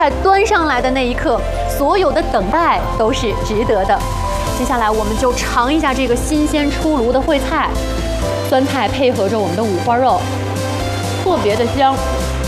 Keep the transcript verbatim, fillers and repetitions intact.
在端上来的那一刻，所有的等待都是值得的。接下来我们就尝一下这个新鲜出炉的烩菜，酸菜配合着我们的五花肉，特别的香。